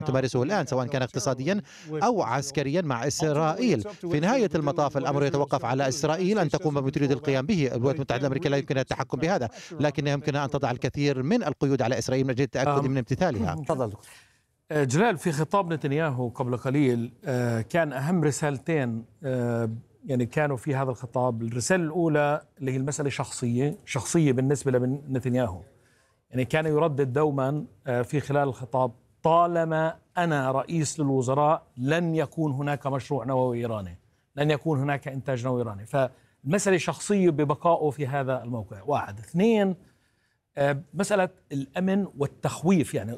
تمارسه الآن، سواء كان اقتصاديا أو عسكريا مع إسرائيل. في نهاية المطاف الأمر يتوقف على إسرائيل أن تقوم بما تريد القيام به. الولايات المتحدة الأمريكية لا يمكنها التحكم بهذا، لكن يمكنها أن تضع الكثير من القيود على إسرائيل من أجل التأكد من امتثالها. تفضل. جلال، في خطاب نتنياهو قبل قليل كان أهم رسالتين يعني كانوا في هذا الخطاب. الرسالة الأولى اللي هي المسألة شخصية بالنسبة لنتنياهو، يعني كان يردد دوما في خلال الخطاب: طالما أنا رئيس للوزراء لن يكون هناك مشروع نووي إيراني، لن يكون هناك إنتاج نووي إيراني. فالمسألة شخصية ببقائه في هذا الموقع. واحد. اثنين، مسألة الأمن والتخويف، يعني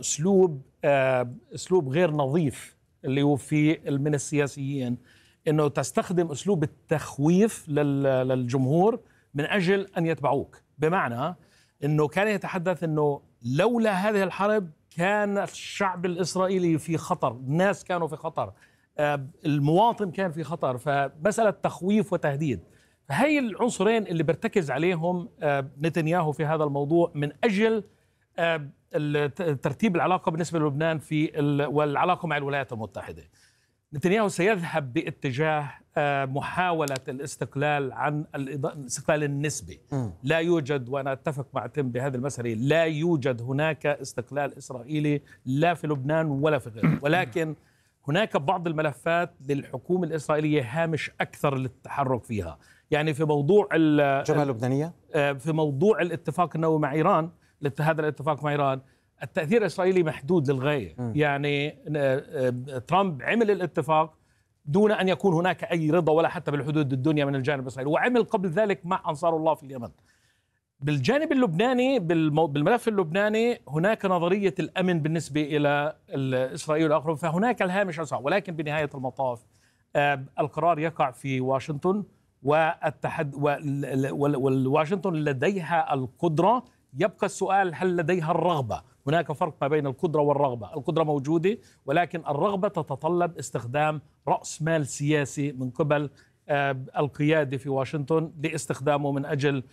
أسلوب غير نظيف اللي هو في من السياسيين، أنه تستخدم أسلوب التخويف للجمهور من أجل أن يتبعوك. بمعنى أنه كان يتحدث أنه لولا هذه الحرب كان الشعب الإسرائيلي في خطر، الناس كانوا في خطر، المواطن كان في خطر. فمسألة تخويف وتهديد، فهي العنصرين اللي بيرتكز عليهم نتنياهو في هذا الموضوع من أجل ترتيب العلاقة بالنسبة للبنان والعلاقة مع الولايات المتحدة. نتنياهو سيذهب باتجاه محاولة الاستقلال عن الاستقلال النسبي. لا يوجد، وأنا أتفق مع تيم بهذه المسألة، لا يوجد هناك استقلال إسرائيلي لا في لبنان ولا في غيره، ولكن هناك بعض الملفات للحكومة الإسرائيلية هامش أكثر للتحرك فيها. يعني في موضوع الجبهة اللبنانية، في موضوع الاتفاق النووي مع إيران، هذا الاتفاق مع إيران، التأثير الإسرائيلي محدود للغاية. يعني ترامب عمل الاتفاق دون أن يكون هناك أي رضا ولا حتى بالحدود الدنيا من الجانب الإسرائيلي، وعمل قبل ذلك مع أنصار الله في اليمن. بالجانب اللبناني، بالملف اللبناني، هناك نظرية الأمن بالنسبة إلى إسرائيل والآخرين، فهناك الهامش أوسع. ولكن بنهاية المطاف القرار يقع في واشنطن، والواشنطن لديها القدرة. يبقى السؤال: هل لديها الرغبة؟ هناك فرق ما بين القدرة والرغبة. القدرة موجودة، ولكن الرغبة تتطلب استخدام رأس مال سياسي من قبل القيادة في واشنطن لاستخدامه من أجل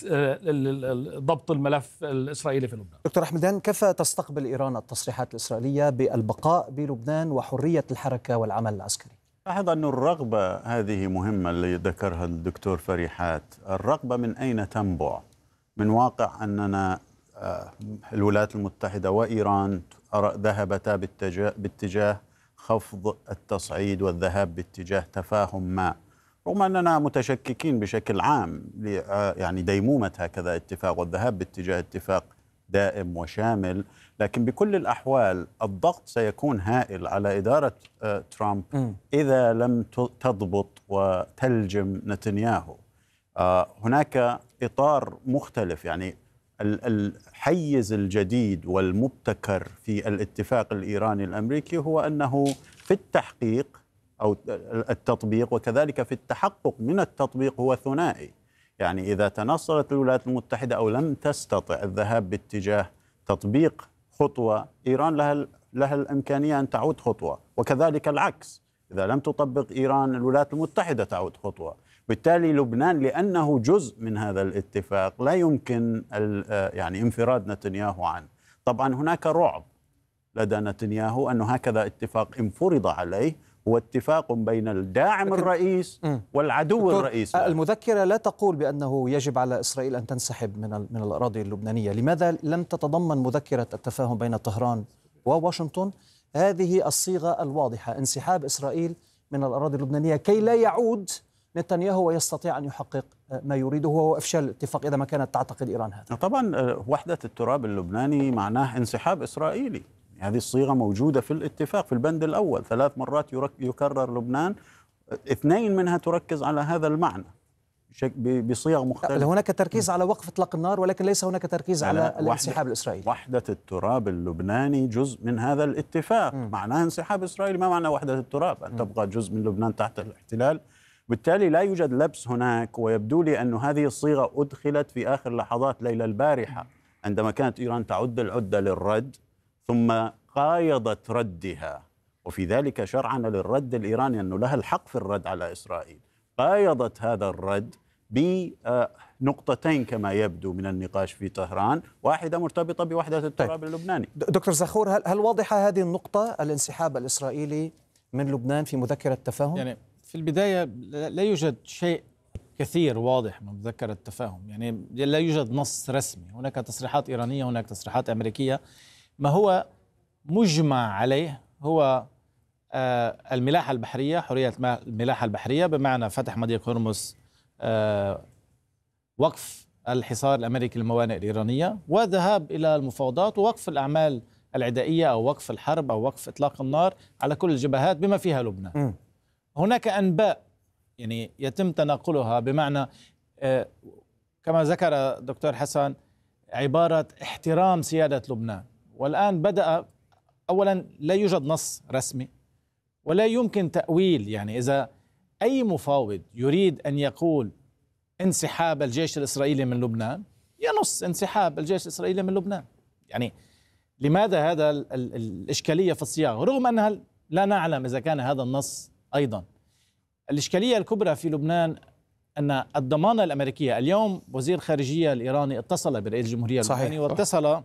ضبط الملف الإسرائيلي في لبنان. دكتور حمدان، كيف تستقبل إيران التصريحات الإسرائيلية بالبقاء بلبنان وحرية الحركة والعمل العسكري؟ لاحظ أن الرغبة هذه مهمة اللي ذكرها الدكتور فريحات. الرغبة من أين تنبع؟ من واقع أننا الولايات المتحدة وإيران ذهبتا باتجاه خفض التصعيد والذهاب باتجاه تفاهم ما، رغم أننا متشككين بشكل عام يعني ديمومة هكذا اتفاق والذهاب باتجاه اتفاق دائم وشامل. لكن بكل الأحوال الضغط سيكون هائل على إدارة ترامب إذا لم تضبط وتلجم نتنياهو. هناك إطار مختلف، يعني الحيز الجديد والمبتكر في الاتفاق الإيراني الأمريكي هو أنه في التحقيق أو التطبيق وكذلك في التحقق من التطبيق هو ثنائي. يعني إذا تنصلت الولايات المتحدة أو لم تستطع الذهاب باتجاه تطبيق خطوة، إيران لها الإمكانية أن تعود خطوة، وكذلك العكس. إذا لم تطبق إيران، الولايات المتحدة تعود خطوة. بالتالي لبنان لأنه جزء من هذا الاتفاق لا يمكن يعني انفراد نتنياهو عنه. طبعا هناك رعب لدى نتنياهو أنه هكذا اتفاق انفرض عليه، هو اتفاق بين الداعم الرئيس والعدو الرئيس. المذكرة لا تقول بأنه يجب على إسرائيل أن تنسحب من الأراضي اللبنانية. لماذا لم تتضمن مذكرة التفاهم بين طهران وواشنطن هذه الصيغة الواضحة: انسحاب إسرائيل من الأراضي اللبنانية، كي لا يعود نتنياهو ويستطيع أن يحقق ما يريده وهو إفشال الاتفاق إذا ما كانت تعتقد إيران هذا؟ طبعا وحدة التراب اللبناني معناه انسحاب إسرائيلي. هذه الصيغة موجودة في الاتفاق في البند الأول 3 مرات يكرر لبنان، 2 منها تركز على هذا المعنى بصيغ مختلفة. هناك تركيز على وقف إطلاق النار، ولكن ليس هناك تركيز على الانسحاب الإسرائيلي. وحدة التراب اللبناني جزء من هذا الاتفاق. معناه انسحاب إسرائيل. ما معنى وحدة التراب؟ أن تبقى جزء من لبنان تحت الاحتلال. بالتالي لا يوجد لبس هناك. ويبدو لي أن هذه الصيغة أدخلت في آخر لحظات ليلة البارحة عندما كانت إيران تعد العدة للرد، ثم قايضت ردها، وفي ذلك شرعا للرد الإيراني أنه لها الحق في الرد على إسرائيل. قايضت هذا الرد بنقطتين كما يبدو من النقاش في طهران، واحدة مرتبطة بوحدة التراب اللبناني. دكتور زخور، هل واضحة هذه النقطة، الانسحاب الإسرائيلي من لبنان في مذكرة التفاهم؟ يعني في البداية لا يوجد شيء كثير واضح من مذكرة التفاهم، يعني لا يوجد نص رسمي، هناك تصريحات إيرانية، هناك تصريحات أمريكية. ما هو مجمع عليه هو الملاحة البحرية، حرية الملاحة البحرية، بمعنى فتح مضيق هرمز، وقف الحصار الأمريكي للموانئ الإيرانية، وذهاب إلى المفاوضات ووقف الأعمال العدائية أو وقف الحرب أو وقف إطلاق النار على كل الجبهات بما فيها لبنان. هناك أنباء يعني يتم تناقلها، بمعنى كما ذكر دكتور حسن عبارة احترام سيادة لبنان، والآن بدأ أولا لا يوجد نص رسمي ولا يمكن تأويل. يعني إذا أي مفاوض يريد أن يقول انسحاب الجيش الإسرائيلي من لبنان ينص انسحاب الجيش الإسرائيلي من لبنان. يعني لماذا هذا الإشكالية في الصياغة، رغم أنها لا نعلم إذا كان هذا النص أيضا. الإشكالية الكبرى في لبنان أن الضمانة الأمريكية، اليوم وزير الخارجية الإيراني اتصل برئيس الجمهورية اللبناني واتصل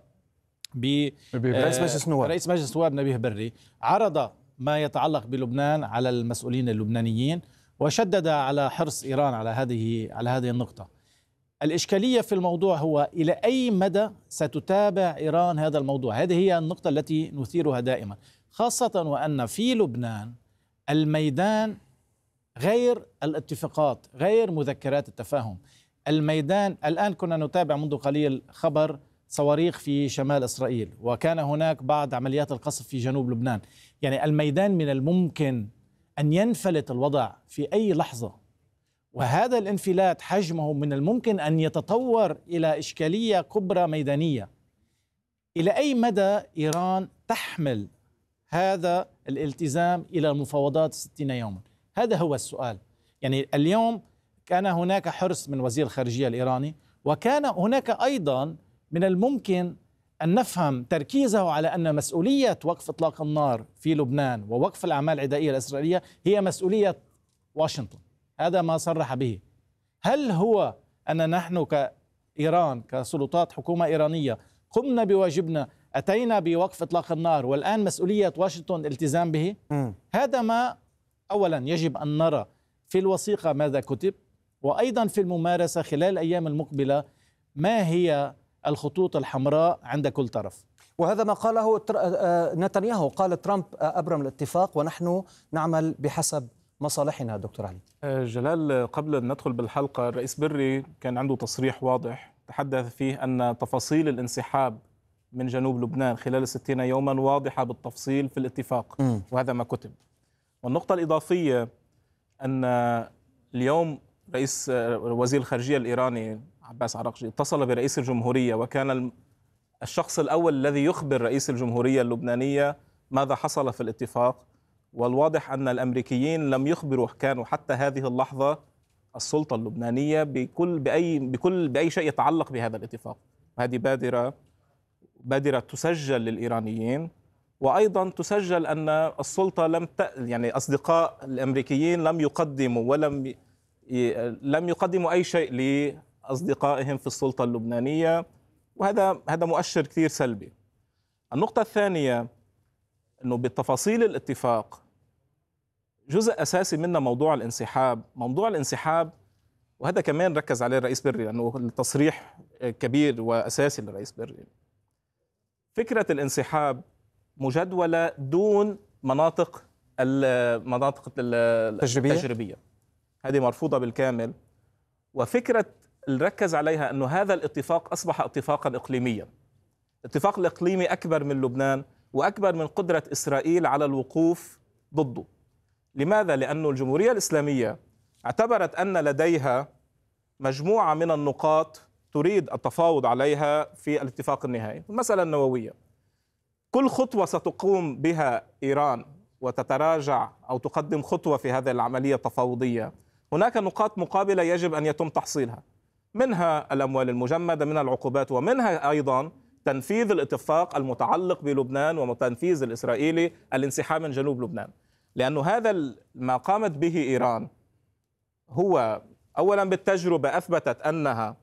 برئيس مجلس النواب نبيه بري، عرض ما يتعلق بلبنان على المسؤولين اللبنانيين وشدد على حرص إيران على هذه النقطة. الإشكالية في الموضوع هو إلى أي مدى ستتابع إيران هذا الموضوع. هذه هي النقطة التي نثيرها دائما، خاصة وأن في لبنان الميدان غير الاتفاقات، غير مذكرات التفاهم. الميدان الآن كنا نتابع منذ قليل خبر صواريخ في شمال إسرائيل، وكان هناك بعض عمليات القصف في جنوب لبنان. يعني الميدان من الممكن أن ينفلت الوضع في أي لحظة، وهذا الانفلات حجمه من الممكن أن يتطور إلى إشكالية كبرى ميدانية. إلى أي مدى إيران تحمل هذا الالتزام إلى المفاوضات 60 يوما؟ هذا هو السؤال. يعني اليوم كان هناك حرص من وزير الخارجية الإيراني، وكان هناك أيضا من الممكن أن نفهم تركيزه على أن مسؤولية وقف إطلاق النار في لبنان ووقف الأعمال العدائية الإسرائيلية هي مسؤولية واشنطن. هذا ما صرح به. هل هو أن نحن كإيران كسلطات حكومة إيرانية قمنا بواجبنا، أتينا بوقف إطلاق النار، والآن مسؤولية واشنطن التزام به؟ هذا ما أولا يجب أن نرى في الوثيقة ماذا كتب، وأيضا في الممارسة خلال الأيام المقبلة ما هي الخطوط الحمراء عند كل طرف. وهذا ما قاله نتنياهو، قال ترامب أبرم الاتفاق ونحن نعمل بحسب مصالحنا. دكتور علي جلال، قبل أن ندخل بالحلقة الرئيس بري كان عنده تصريح واضح تحدث فيه أن تفاصيل الانسحاب من جنوب لبنان خلال 60 يوما واضحة بالتفصيل في الاتفاق، وهذا ما كتب. والنقطة الإضافية أن اليوم وزير الخارجية الإيراني عباس عراقجي اتصل برئيس الجمهورية، وكان الشخص الأول الذي يخبر رئيس الجمهورية اللبنانية ماذا حصل في الاتفاق. والواضح أن الأمريكيين لم يخبروا كانوا حتى هذه اللحظة السلطة اللبنانية بأي شيء يتعلق بهذا الاتفاق. هذه بادرة تسجل للإيرانيين، وأيضا تسجل أن السلطة يعني أصدقاء الأمريكيين لم يقدموا أي شيء لأصدقائهم في السلطة اللبنانية، وهذا مؤشر كثير سلبي. النقطة الثانية أنه بتفاصيل الاتفاق جزء أساسي منه موضوع الانسحاب، وهذا كمان ركز عليه الرئيس بري لأنه التصريح كبير وأساسي للرئيس بري. فكرة الانسحاب مجدولة دون مناطق التجريبية، هذه مرفوضة بالكامل. وفكرة اللي ركز عليها أنه هذا الاتفاق أصبح اتفاقا إقليميا. الاتفاق الإقليمي أكبر من لبنان وأكبر من قدرة إسرائيل على الوقوف ضده. لماذا؟ لأن الجمهورية الإسلامية اعتبرت أن لديها مجموعة من النقاط تريد التفاوض عليها في الاتفاق النهائي. المسألة النووية، كل خطوة ستقوم بها إيران وتتراجع أو تقدم خطوة في هذه العملية التفاوضية، هناك نقاط مقابلة يجب أن يتم تحصيلها، منها الأموال المجمدة، منها العقوبات، ومنها أيضا تنفيذ الاتفاق المتعلق بلبنان وتنفيذ الإسرائيلي الانسحاب من جنوب لبنان. لأنه هذا ما قامت به إيران هو أولا بالتجربة أثبتت أنها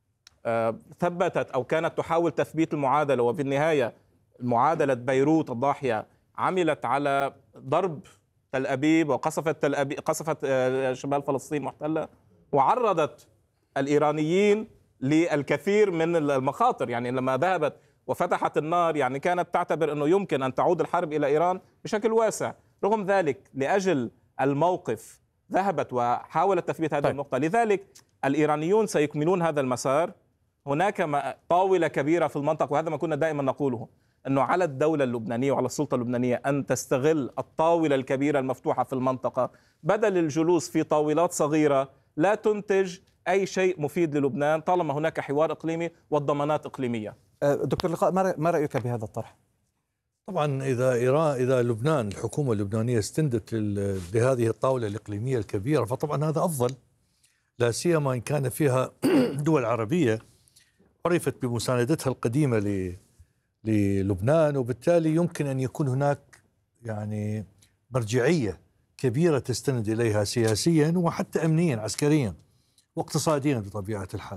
ثبتت أو كانت تحاول تثبيت المعادلة، وفي النهاية معادلة بيروت الضاحية عملت على ضرب تل أبيب وقصفت تل أبيب، قصفت شمال فلسطين محتلة، وعرضت الإيرانيين للكثير من المخاطر. يعني لما ذهبت وفتحت النار يعني كانت تعتبر أنه يمكن أن تعود الحرب إلى إيران بشكل واسع. رغم ذلك لأجل الموقف ذهبت وحاولت تثبيت هذه النقطة. لذلك الإيرانيون سيكملون هذا المسار. هناك طاولة كبيرة في المنطقة، وهذا ما كنا دائما نقوله، أنه على الدولة اللبنانية وعلى السلطة اللبنانية أن تستغل الطاولة الكبيرة المفتوحة في المنطقة بدل الجلوس في طاولات صغيرة لا تنتج أي شيء مفيد للبنان طالما هناك حوار إقليمي والضمانات إقليمية. دكتور لقاء، ما رأيك بهذا الطرح؟ طبعا إذا لبنان الحكومة اللبنانية استندت لهذه الطاولة الإقليمية الكبيرة فطبعا هذا أفضل، لا سيما إن كان فيها دول عربية عرفت بمساندتها القديمة للبنان، وبالتالي يمكن أن يكون هناك يعني مرجعية كبيرة تستند إليها سياسيا وحتى أمنيا عسكريا واقتصاديا بطبيعة الحال.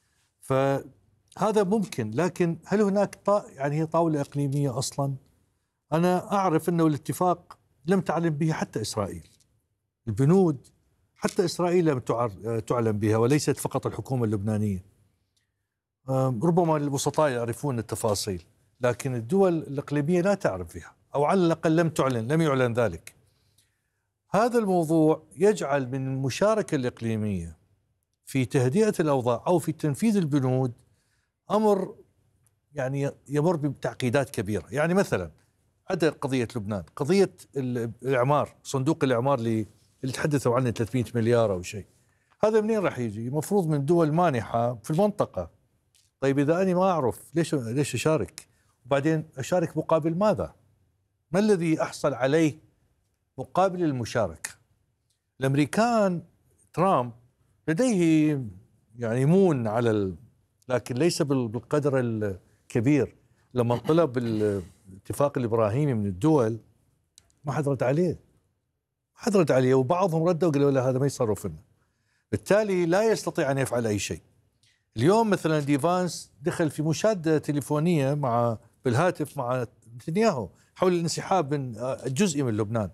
فهذا ممكن، لكن هل هناك يعني طاولة إقليمية أصلا؟ أنا أعرف أنه الاتفاق لم تعلن به حتى إسرائيل، البنود حتى إسرائيل لم تعلن بها، وليست فقط الحكومة اللبنانية. ربما الوسطاء يعرفون التفاصيل، لكن الدول الإقليمية لا تعرف بها، أو على الأقل لم يعلن ذلك. هذا الموضوع يجعل من المشاركة الإقليمية في تهدئة الأوضاع أو في تنفيذ البنود أمر يعني يمر بتعقيدات كبيرة. يعني مثلا عدا قضية لبنان، قضية الإعمار، صندوق الإعمار اللي تحدثوا عنه 300 مليار أو شيء، هذا منين راح يجي؟ مفروض من دول مانحة في المنطقة. طيب إذا أنا ما أعرف ليش أشارك؟ وبعدين أشارك مقابل ماذا؟ ما الذي أحصل عليه مقابل المشاركة؟ الأمريكان ترامب لديه يعني يمون على لكن ليس بالقدر الكبير. لما طلب الاتفاق الإبراهيمي من الدول ما حد رد عليه، وبعضهم ردوا وقالوا لا هذا ما يصرف لنا، بالتالي لا يستطيع أن يفعل أي شيء. اليوم مثلا ديفانس دخل في مشادة تليفونية بالهاتف مع نتنياهو حول الانسحاب من جزء من لبنان،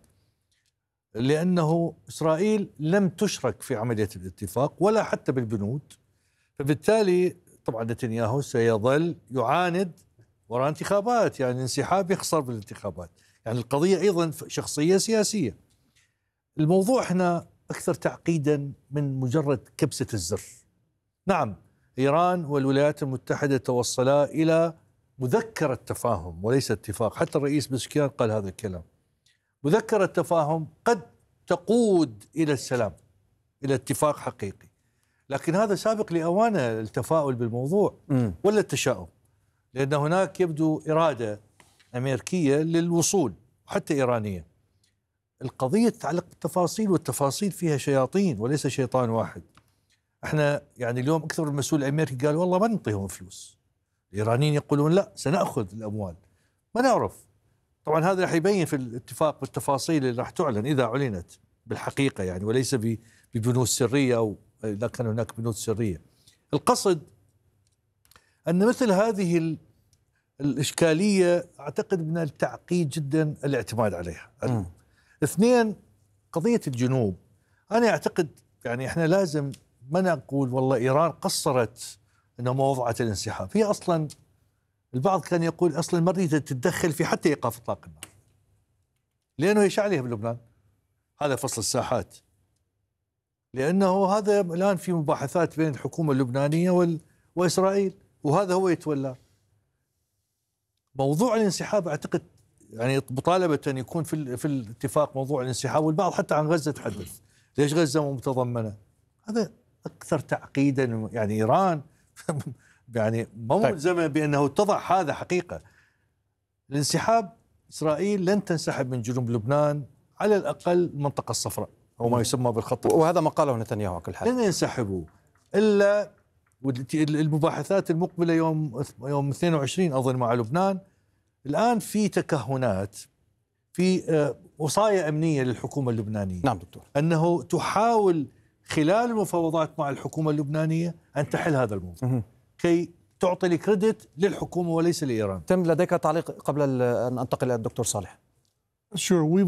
لأنه إسرائيل لم تشرك في عملية الاتفاق ولا حتى بالبنود. فبالتالي طبعا نتنياهو سيظل يعاند وراء انتخابات، يعني انسحاب يخسر بالانتخابات. يعني القضية أيضا شخصية سياسية. الموضوع هنا أكثر تعقيدا من مجرد كبسة الزر. نعم، إيران والولايات المتحدة توصلا إلى مذكرة تفاهم وليس اتفاق، حتى الرئيس بزشكيان قال هذا الكلام. مذكرة تفاهم قد تقود إلى السلام، إلى اتفاق حقيقي، لكن هذا سابق لأوانه التفاؤل بالموضوع ولا التشاؤم، لأن هناك يبدو إرادة أمريكية للوصول حتى إيرانية. القضية تتعلق بالتفاصيل، والتفاصيل فيها شياطين وليس شيطان واحد. احنا يعني اليوم أكثر المسؤول الأمريكي قال والله ما نعطيهم فلوس، الإيرانيين يقولون لا سنأخذ الأموال، ما نعرف. طبعا هذا راح يبين في الاتفاق بالتفاصيل اللي راح تعلن إذا أعلنت بالحقيقة، يعني وليس ببنود سرية أو إذا كان هناك بنود سرية. القصد أن مثل هذه الإشكالية أعتقد من التعقيد جدا الاعتماد عليها. اثنين، قضية الجنوب، أنا أعتقد يعني إحنا لازم ما نقول والله إيران قصرت أنه ما وضعت الانسحاب. هي أصلا البعض كان يقول أصلا ما ريدت تتدخل في حتى إيقاف إطلاق النار، لأنه يشاع عليها بلبنان. هذا فصل الساحات، لأنه هذا الآن في مباحثات بين الحكومة اللبنانية وإسرائيل، وهذا هو يتولى موضوع الانسحاب. أعتقد يعني مطالبة أن يكون في الاتفاق موضوع الانسحاب، والبعض حتى عن غزة تحدث، ليش غزة متضمنة؟ هذا أكثر تعقيدا. يعني إيران يعني ما ملزمة بأنه تضع هذا حقيقة. الانسحاب، إسرائيل لن تنسحب من جنوب لبنان، على الأقل المنطقة الصفراء أو ما يسمى بالخط، وهذا ما قاله نتنياهو على كل حال. لن ينسحبوا إلا المباحثات المقبلة يوم 22 أظن مع لبنان. الآن في تكهنات، في وصايا أمنية للحكومة اللبنانية. نعم دكتور. أنه تحاول خلال المفاوضات مع الحكومة اللبنانية أن تحل هذا الموضوع كي تعطي الكريدت للحكومة وليس لإيران. تم لديك تعليق قبل أن أنتقل إلى الدكتور صالح؟ Sure.